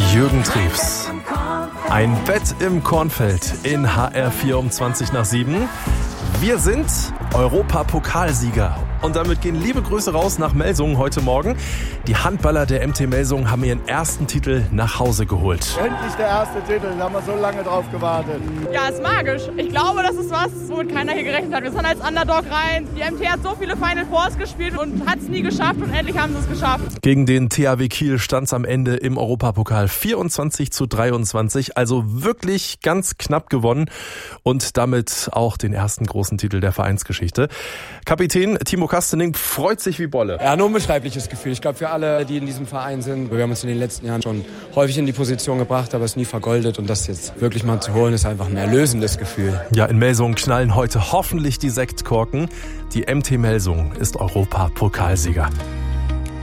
Jürgen Triefs. Ein Bett im Kornfeld in HR4 um 7:20. Wir sind Europapokalsieger. Und damit gehen liebe Grüße raus nach Melsungen heute Morgen. Die Handballer der MT Melsungen haben ihren ersten Titel nach Hause geholt. Endlich der erste Titel, da haben wir so lange drauf gewartet. Ja, ist magisch. Ich glaube, das ist was, womit keiner hier gerechnet hat. Wir sind als Underdog rein. Die MT hat so viele Final Fours gespielt und hat es nie geschafft und endlich haben sie es geschafft. Gegen den THW Kiel stand es am Ende im Europapokal 24:23. Also wirklich ganz knapp gewonnen und damit auch den ersten großen Titel der Vereinsgeschichte. Kapitän Timo Kastening freut sich wie Bolle. Ja, ein unbeschreibliches Gefühl. Ich glaube, für alle, die in diesem Verein sind, wir haben uns in den letzten Jahren schon häufig in die Position gebracht, aber es nie vergoldet. Und das jetzt wirklich mal zu holen, ist einfach ein erlösendes Gefühl. Ja, in Melsungen knallen heute hoffentlich die Sektkorken. Die MT Melsungen ist Europapokalsieger.